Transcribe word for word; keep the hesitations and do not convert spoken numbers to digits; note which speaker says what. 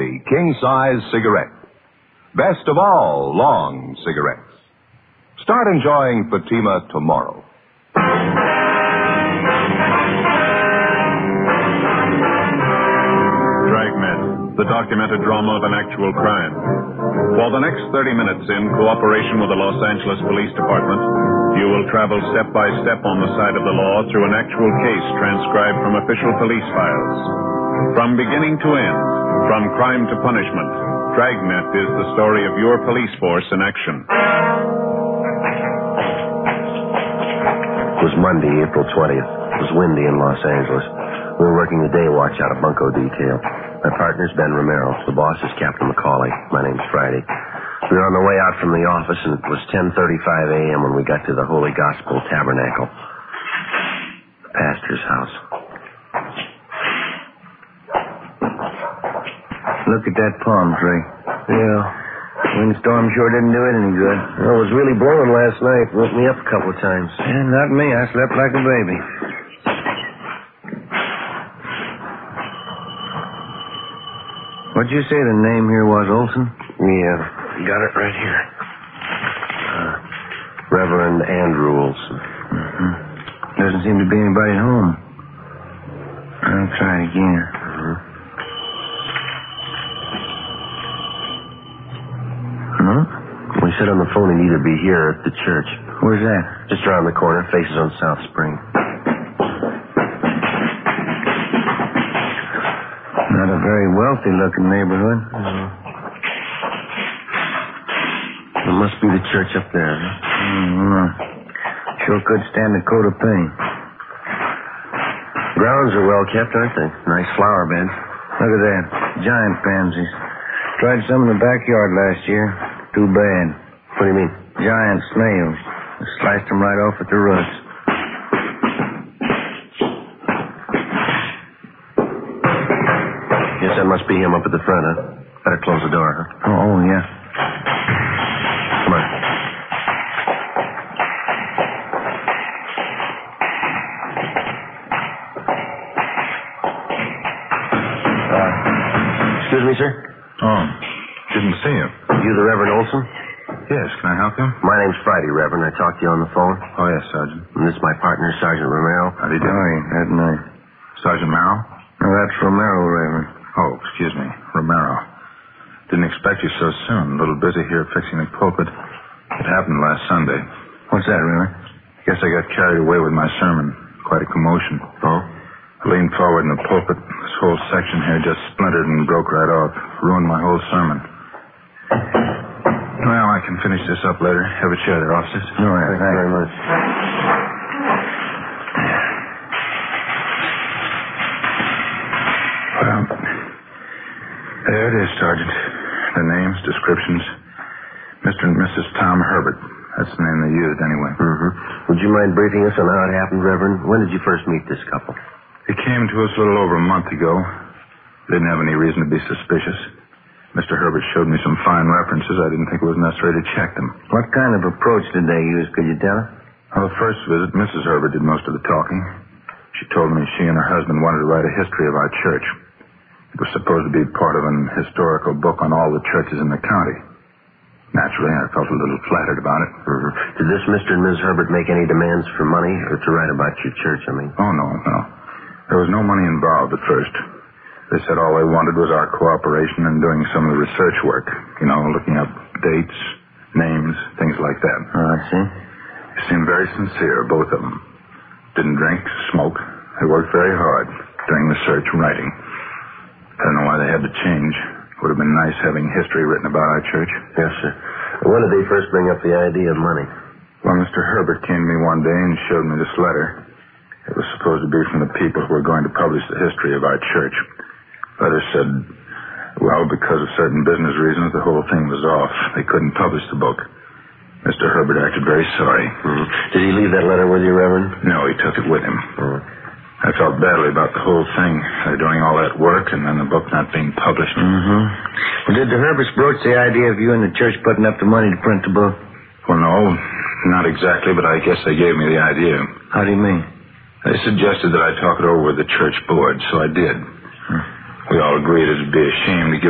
Speaker 1: quality king-size cigarette. Best of all long cigarettes. Start enjoying Fatima tomorrow.
Speaker 2: Dragnet, the documented drama of an actual crime. For the next thirty minutes, in cooperation with the Los Angeles Police Department, you will travel step by step on the side of the law through an actual case transcribed from official police files. From beginning to end, from crime to punishment, Dragnet is the story of your police force in action.
Speaker 3: It was Monday, April twentieth. It was windy in Los Angeles. We were working the day watch out of bunco detail. My partner's Ben Romero. The boss is Captain McCauley. My name's Friday. We were on the way out from the office, and it was ten thirty-five a.m. when we got to the Holy Gospel Tabernacle, the pastor's house.
Speaker 4: Look at that palm tree.
Speaker 3: Yeah.
Speaker 4: Windstorm sure didn't do it any good.
Speaker 3: Well, it was really blowing last night. Woke me up a couple of times.
Speaker 4: And not me. I slept like a baby. What'd you say the name here was, Olson?
Speaker 3: Yeah, got it right here. Uh, Reverend Andrew Olson.
Speaker 4: Mm-hmm. Doesn't seem to be anybody at home. I'll try it again.
Speaker 3: Mm-hmm.
Speaker 4: No?
Speaker 3: We said on the phone he'd either be here or at the church.
Speaker 4: Where's that?
Speaker 3: Just around the corner, faces on South Spring.
Speaker 4: Not a very wealthy-looking neighborhood.
Speaker 3: Mm-hmm. It must be the church up there, huh?
Speaker 4: Mm-hmm. Sure could stand a coat of paint.
Speaker 3: Grounds are well kept, aren't they? Nice flower beds.
Speaker 4: Look at that. Giant pansies. Tried some in the backyard last year. Too bad.
Speaker 3: What do you mean?
Speaker 4: Giant snails. Sliced them right off at the roots.
Speaker 3: Guess that must be him up at the front, huh? Better close the door, huh?
Speaker 4: Oh, oh yeah.
Speaker 3: Come on. Uh, excuse me, sir?
Speaker 5: Oh, didn't see you.
Speaker 3: You the Reverend Olson?
Speaker 5: Yes, can I help you?
Speaker 3: My name's Friday, Reverend. I talked to you on the phone.
Speaker 5: Oh, yes, Sergeant.
Speaker 3: And this is my partner, Sergeant Romero.
Speaker 5: How do you do?
Speaker 4: Oh, yeah, that night.
Speaker 5: Sergeant Merrill?
Speaker 4: No, that's Romero, Reverend.
Speaker 5: Oh, excuse me, Romero. Didn't expect you so soon. A little busy here fixing the pulpit. It happened last Sunday.
Speaker 4: What's that, Reverend?
Speaker 5: Guess I got carried away with my sermon. Quite a commotion.
Speaker 3: Oh?
Speaker 5: I leaned forward in the pulpit. This whole section here just splintered and broke right off. Ruined my whole sermon. Well, I can finish this up later. Have a chair there, officers.
Speaker 3: No, thank you very much.
Speaker 5: Well, there it is, Sergeant. The names, descriptions. Mister and Missus Tom Herbert. That's the name they used, anyway.
Speaker 3: Mm-hmm. Would you mind briefing us on how it happened, Reverend? When did you first meet this couple?
Speaker 5: They came to us a little over a month ago. Didn't have any reason to be suspicious. Mister Herbert showed me some fine references. I didn't think it was necessary to check them.
Speaker 4: What kind of approach did they use? Could you tell us?
Speaker 5: On the first visit, Missus Herbert did most of the talking. She told me she and her husband wanted to write a history of our church. It was supposed to be part of an historical book on all the churches in the county. Naturally, I felt a little flattered about it.
Speaker 3: Mm-hmm. Did this Mister and Missus Herbert make any demands for money or to write about your church, I mean?
Speaker 5: Oh, no, no. There was no money involved at first. They said all they wanted was our cooperation in doing some of the research work. You know, looking up dates, names, things like that.
Speaker 3: Oh, I see.
Speaker 5: They seemed very sincere, both of them. Didn't drink, smoke. They worked very hard doing the search and writing. I don't know why they had to change. It would have been nice having history written about our church.
Speaker 3: Yes, sir. When did they first bring up the idea of money?
Speaker 5: Well, Mister Herbert came to me one day and showed me this letter. It was supposed to be from the people who were going to publish the history of our church. The letter said, well, because of certain business reasons, the whole thing was off. They couldn't publish the book. Mister Herbert acted very sorry.
Speaker 3: Mm-hmm. Did he leave that letter with you, Reverend?
Speaker 5: No, he took it with him.
Speaker 3: Mm-hmm.
Speaker 5: I felt badly about the whole thing. They're doing all that work and then the book not being published.
Speaker 4: Mm-hmm. Well, did the Herberts broach the idea of you and the church putting up the money to print the book?
Speaker 5: Well, no, not exactly, but I guess they gave me the idea.
Speaker 4: How do you mean?
Speaker 5: They suggested that I talk it over with the church board, so I did.
Speaker 4: Hmm.
Speaker 5: We all agreed it'd be a shame to give